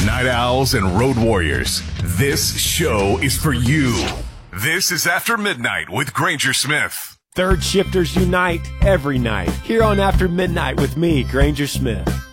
Night owls and road warriors, this show is for you. This is After Midnight with Granger Smith. Third shifters unite every night here on After Midnight with me, Granger Smith.